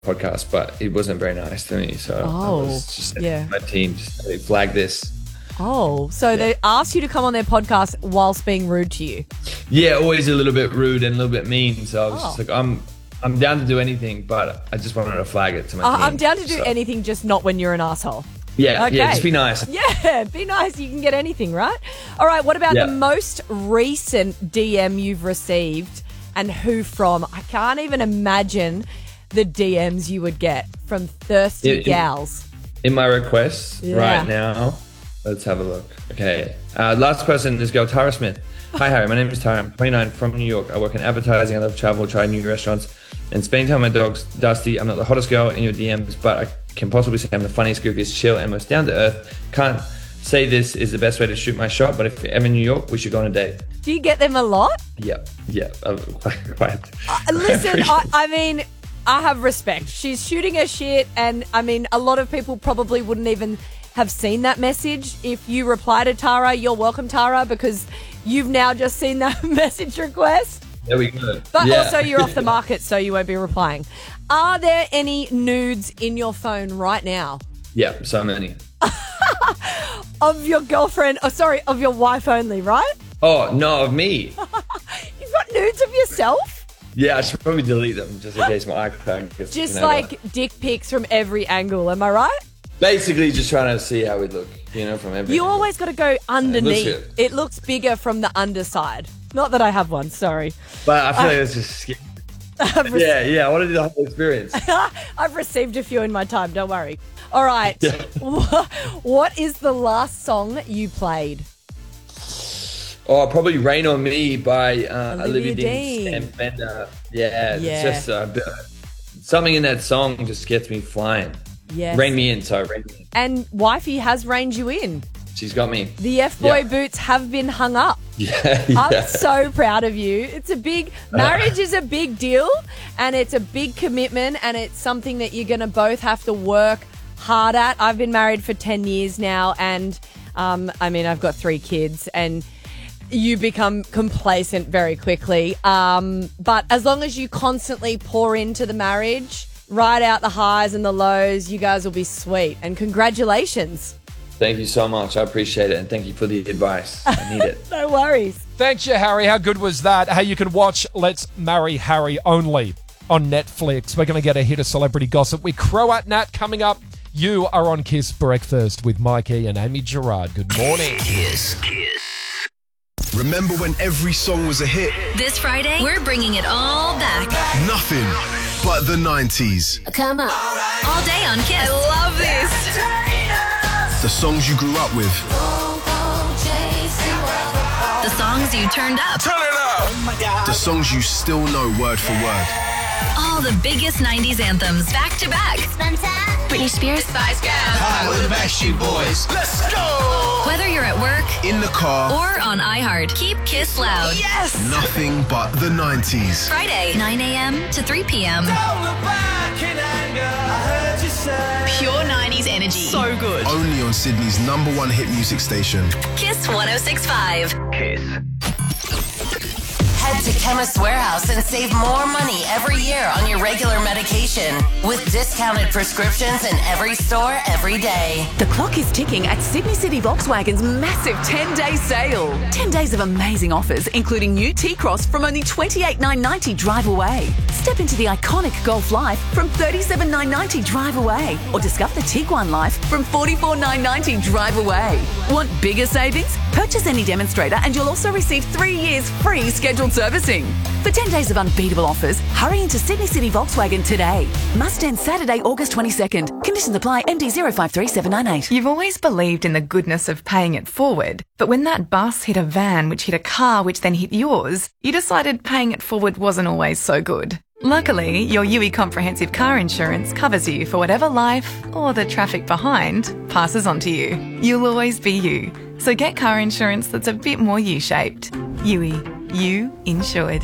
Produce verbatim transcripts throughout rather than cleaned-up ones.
podcast, but he wasn't very nice to me. So Oh, I was just yeah. my team just they flagged this. Oh, so they asked you to come on their podcast whilst being rude to you. Yeah, always a little bit rude and a little bit mean. So I was Oh. just like, I'm I'm down to do anything, but I just wanted to flag it to my Uh, team. I'm down to do So, anything, just not when you're an asshole. Yeah, Okay. yeah, just be nice. Yeah, be nice. You can get anything, right? All right, what about Yeah. the most recent D M you've received and who from? I can't even imagine the D Ms you would get from thirsty It- it- gals. In my requests Yeah. right now, let's have a look. Okay, uh, last question, this girl, Tara Smith. Hi, Harry. My name is Tara. I'm twenty-nine, from New York. I work in advertising. I love travel, try new restaurants, and spending time with my dogs. Dusty, I'm not the hottest girl in your D Ms, but I can possibly say I'm the funniest, goofiest, chill, and most down to earth. Can't say this is the best way to shoot my shot, but if you're ever in New York, we should go on a date. Do you get them a lot? Yeah, yeah. Uh, quite, quite. Uh, Listen, I, I mean, I have respect. She's shooting her shit, and I mean, a lot of people probably wouldn't even have seen that message. If you reply to Tara, you're welcome, Tara, because you've now just seen that message request. There we go. But Yeah. also, you're off the market, so you won't be replying. Are there any nudes in your phone right now Yeah, so many. of your girlfriend? Oh, sorry, of your wife only, right? Oh, no, of me. You've got nudes of yourself? Yeah, I should probably delete them just in case my iPhone gets Just you know, like dick pics from every angle, am I right? basically just trying to see how we look, you know, from every You angle. always got to go underneath. good. It looks bigger from the underside. Not that I have one, sorry. But I feel like it's just scary. I've, re- Yeah, yeah, I want to do the whole experience. I've received a few in my time, don't worry. All right. What is the last song you played? Oh, probably Rain on Me by uh, Olivia Olivia Dean. Dean and Fender. Yeah, Yeah. it's just uh, b- something in that song just gets me flying. Yes. Rain me in, sorry, rain me in. And wifey has reined you in. She's got me. The F-boy Yeah. boots have been hung up. Yeah, yeah. I'm so proud of you. It's a big, marriage is a big deal and it's a big commitment and it's something that you're going to both have to work hard at. I've been married for ten years now and, um, I mean, I've got three kids and you become complacent very quickly. Um, but as long as you constantly pour into the marriage, ride out the highs and the lows, you guys will be sweet. And congratulations. Thank you so much. I appreciate it. And thank you for the advice. I need it. No worries. Thanks, you, Harry. How good was that? Hey, you can watch Let's Marry Harry only on Netflix. We're going to get a hit of celebrity gossip with Crow at Nat coming up. You are on Kiss Breakfast with Mikey and Amy Gerard. Good morning. Kiss. Kiss. Remember when every song was a hit? This Friday, we're bringing it all back. Nothing but the nineties. Come on. All day on Kiss. I love this. The songs you grew up with. The songs you turned up. Turn it up! The songs you still know word for word. All the biggest nineties anthems back to back. Britney Spears. Spice Girls. Hi, we're the Backstreet Boys. Let's go! Whether you're at work In the car. or on iHeart, keep Kiss loud. Yes! Nothing but the nineties. Friday, nine a.m. to three p.m. Pure nineties energy. So good. Only on Sydney's number one hit music station. Kiss one oh six point five. Kiss. Head to Chemist Warehouse and save more money every year on your regular medication with discounted prescriptions in every store every day. The clock is ticking at Sydney City Volkswagen's massive ten-day sale. ten days of amazing offers, including new T-Cross from only twenty-eight thousand nine hundred ninety drive away. Step into the iconic Golf Life from thirty-seven thousand nine hundred ninety drive away. Or discover the Tiguan Life from forty-four thousand nine hundred ninety drive away. Want bigger savings? Purchase any demonstrator and you'll also receive three years free scheduled servicing. For ten days of unbeatable offers, hurry into Sydney City Volkswagen today. Must end Saturday, August twenty-second. Conditions apply. M D zero five three seven nine eight. You've always believed in the goodness of paying it forward, but when that bus hit a van which hit a car which then hit yours, you decided paying it forward wasn't always so good. Luckily, your U I Comprehensive Car Insurance covers you for whatever life, or the traffic behind, passes on to you. You'll always be you. So get car insurance that's a bit more U-shaped. U I, you insured.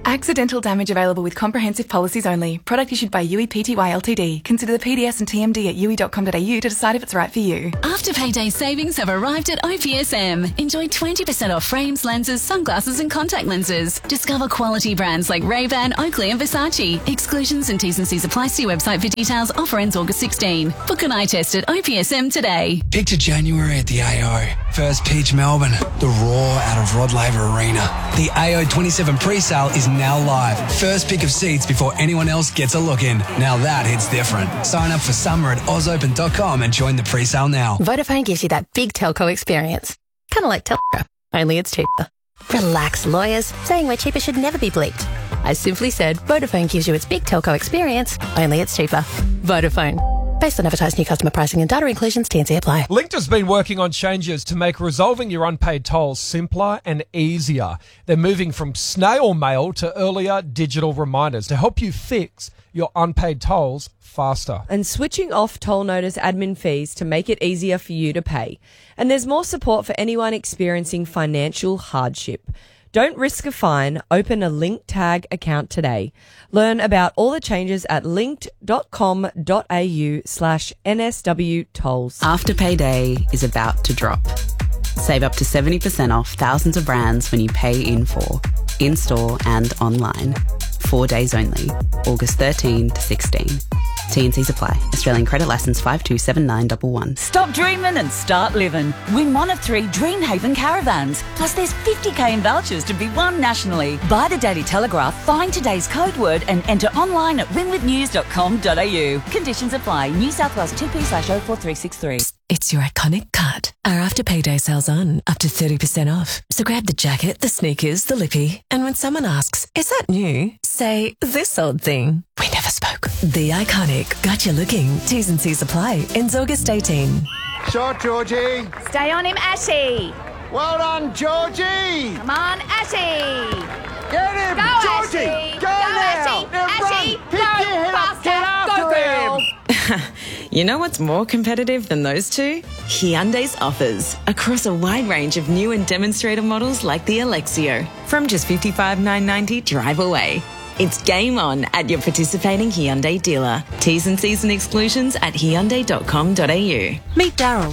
Accidental damage available with comprehensive policies only. Product issued by U E P T Y Ltd. Consider the P D S and T M D at u e dot com dot a u to decide if it's right for you. After payday savings have arrived at O P S M. Enjoy twenty percent off frames, lenses, sunglasses and contact lenses. Discover quality brands like Ray-Ban, Oakley and Versace. Exclusions and T's and C's apply. See website for details. Offer ends August sixteenth. Book an eye test at O P S M today. Picture January at the A O. First pitch Melbourne. The roar out of Rod Laver Arena. The A O twenty-seven pre-sale is now live. First pick of seats before anyone else gets a look in. Now that hits different. Sign up for summer at oz open dot com and join the pre-sale now. Vodafone gives you that big telco experience. Kind of like Telstra, only it's cheaper. Relax, lawyers. Saying we're cheaper should never be bleeped. I simply said Vodafone gives you its big telco experience, only it's cheaper. Vodafone. Based on advertised new customer pricing and data inclusions, T and C apply. Linked has been working on changes to make resolving your unpaid tolls simpler and easier. They're moving from snail mail to earlier digital reminders to help you fix your unpaid tolls faster. And switching off toll notice admin fees to make it easier for you to pay. And there's more support for anyone experiencing financial hardship. Don't risk a fine. Open a Link Tag account today. Learn about all the changes at linked dot com dot a u slash N S W tolls. After payday is about to drop. Save up to seventy percent off thousands of brands when you pay in full, in-store and online. Four days only. August thirteenth to sixteenth. T and C's apply. Australian credit licence five two seven nine one one. Stop dreaming and start living. Win one of three Dreamhaven caravans. Plus there's fifty k in vouchers to be won nationally. Buy the Daily Telegraph, find today's code word and enter online at win with news dot com dot a u. Conditions apply. New South Wales two P slash oh four three six three. It's your iconic cut. Our after payday sales on, up to thirty percent off. So grab the jacket, the sneakers, the lippy, and when someone asks, is that new? Say, this old thing. We never spoke. The iconic. Got you looking. T's and C's apply. Ends August eighteenth. Shot, Georgie. Stay on him, Ashy. Well done, Georgie. Come on, Ashy. Get him, Go, Georgie. Ashy. Go, Go, now. Ashy. Now Ashy. run. Pick Go, your head up. faster. Get after Go, girl. him. You know what's more competitive than those two? Hyundai's offers across a wide range of new and demonstrator models like the Alexio from just fifty-five thousand nine hundred ninety dollars drive away. It's game on at your participating Hyundai dealer. T's and C's and exclusions at hyundai dot com dot a u. Meet Daryl.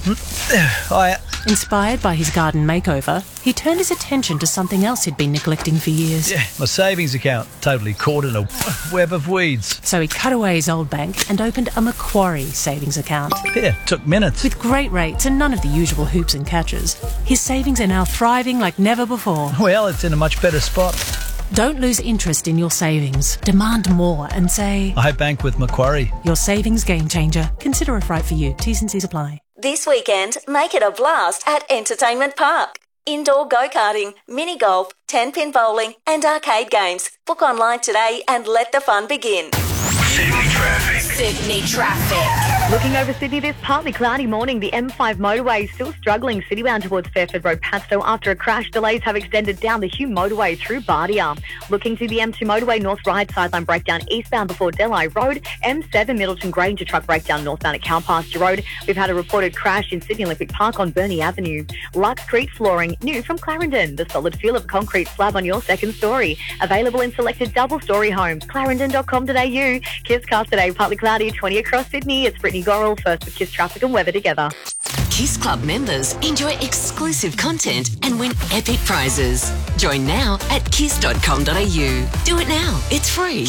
Hi. Inspired by his garden makeover, he turned his attention to something else he'd been neglecting for years. Yeah, my savings account, totally caught in a web of weeds. So he cut away his old bank and opened a Macquarie savings account. Yeah, took minutes. With great rates and none of the usual hoops and catches, his savings are now thriving like never before. Well, it's in a much better spot. Don't lose interest in your savings. Demand more and say, I bank with Macquarie. Your savings game changer. Consider if right for you. T's and C's apply. This weekend, make it a blast at Entertainment Park. Indoor go-karting, mini golf, ten-pin bowling and arcade games. Book online today and let the fun begin. Sydney traffic. Sydney traffic. Looking over Sydney this partly cloudy morning, the M five motorway is still struggling citybound towards Fairford Road, Padstow. After a crash, delays have extended down the Hume motorway through Bardia. Looking to the M two motorway, north right sideline breakdown eastbound before Delhi Road. M seven Middleton Grange, a truck breakdown northbound at Cowpasture Road. We've had a reported crash in Sydney Olympic Park on Burnie Avenue. Lux Street flooring, new from Clarendon. The solid feel of concrete slab on your second story. Available in selected double-storey homes. clarendon dot com dot a u. Kiss cast today, partly cloudy, twenty across Sydney. It's Brittany Gorrell, first with Kiss traffic and weather together. Kiss Club members enjoy exclusive content and win epic prizes. Join now at kiss dot com dot a u. Do it now. It's free.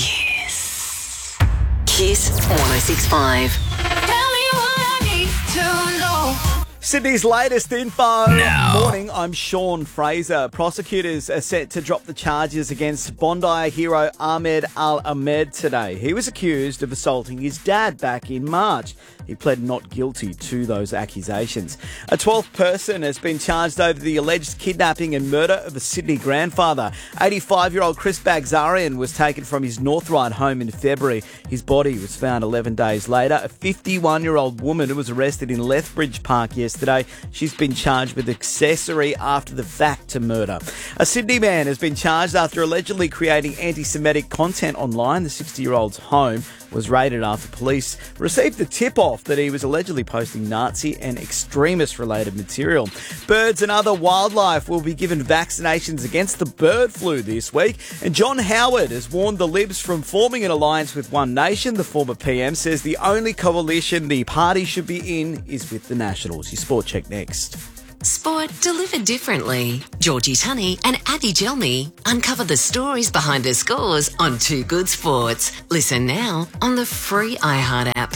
Kiss. Kiss one oh six point five. Tell me what I need to know. Sydney's latest info. Now. Morning, I'm Sean Fraser. Prosecutors are set to drop the charges against Bondi hero Ahmed Al Ahmed today. He was accused of assaulting his dad back in March. He pled not guilty to those accusations. A twelfth person has been charged over the alleged kidnapping and murder of a Sydney grandfather. eighty-five-year-old Chris Bagzarian was taken from his North Ryde home in February. His body was found eleven days later. A fifty-one-year-old woman who was arrested in Lethbridge Park yesterday. She's been charged with accessory after the fact to murder. A Sydney man has been charged after allegedly creating anti-Semitic content online. The sixty-year-old's home was raided after police received the tip-off that he was allegedly posting Nazi and extremist-related material. Birds and other wildlife will be given vaccinations against the bird flu this week. And John Howard has warned the Libs from forming an alliance with One Nation. The former P M says the only coalition the party should be in is with the Nationals. Your Sport Check next. Sport delivered differently. Georgie Tunney and Addy Gelmy uncover the stories behind the scores on Two Good Sports. Listen now on the free iHeart app.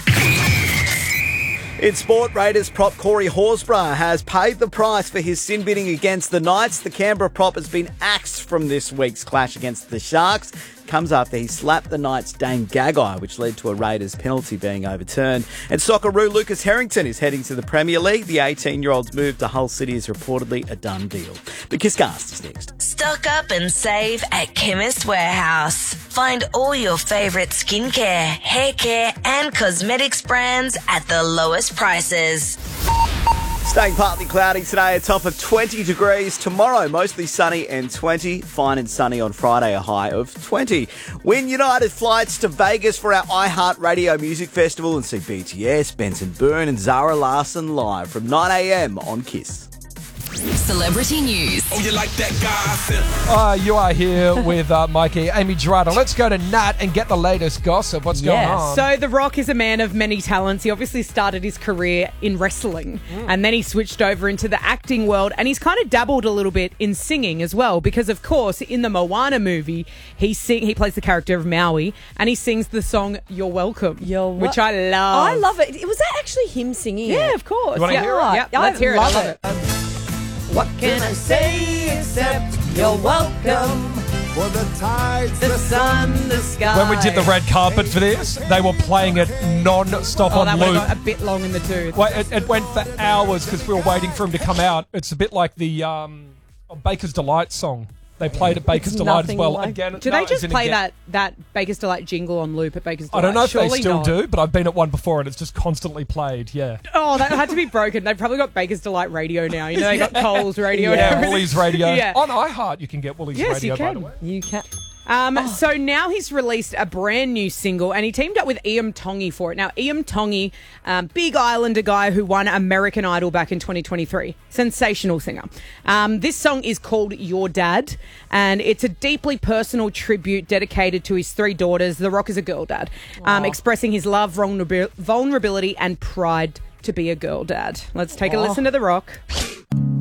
In sport, Raiders prop Corey Horsburgh has paid the price for his sin bidding against the Knights. The Canberra prop has been axed from this week's clash against the Sharks. Comes after he slapped the Knights' Dane Gagai, which led to a Raiders penalty being overturned. And Socceroo Lucas Harrington is heading to the Premier League. The eighteen-year-old's move to Hull City is reportedly a done deal. The Kisscast is next. Stock up and save at Chemist Warehouse. Find all your favourite skincare, hair care and cosmetics brands at the lowest prices. Staying partly cloudy today, a top of twenty degrees. Tomorrow, mostly sunny and twenty. Fine and sunny on Friday, a high of twenty. Win United flights to Vegas for our iHeartRadio Music Festival and see B T S, Benson Bourne and Zara Larsson live from nine a.m. on Kiss. Celebrity news. Oh, you like that gossip? Uh, you are here with uh, Mikey, Amy Gerardo. Let's go to Nat and get the latest gossip. What's yeah. going on? So The Rock is a man of many talents. He obviously started his career in wrestling mm. and then he switched over into the acting world, and he's kind of dabbled a little bit in singing as well because, of course, in the Moana movie, he sing he plays the character of Maui and he sings the song You're Welcome, You're wel- which I love. I love it. Was that actually him singing Yeah, it? of course. You want to yeah. hear it? Yeah, I let's hear it. I love love it. it. What can I say except you're welcome for the tides, the sun, the sky. When we did the red carpet for this, they were playing it non-stop Oh, on that loop. went a bit long in the tooth. Well, it, it went for hours because we were waiting for him to come out. It's a bit like the um, Baker's Delight song. They played at Baker's It's Delight as nothing well. like- Again, Do no, they as just in play again. that, that Baker's Delight jingle on loop at Baker's Delight? I don't know if Surely they still not. do, but I've been at one before and it's just constantly played. Yeah. Oh, that had to be broken. They've probably got Baker's Delight radio now. You know, they got Coles radio and Yeah, everything. Woolies radio. Yeah. On iHeart, you can get Woolies Yes, radio, you by can. the way. You can. Um, So now he's released a brand new single and he teamed up with Ian Tongi for it. Now, Ian Tongi, um, big Islander guy who won American Idol back in twenty twenty-three. Sensational singer. Um, this song is called Your Dad and it's a deeply personal tribute dedicated to his three daughters. The Rock is a girl dad, um, Aw. expressing his love, vulnerabil- vulnerability and pride to be a girl dad. Let's take a Aw. listen to The Rock.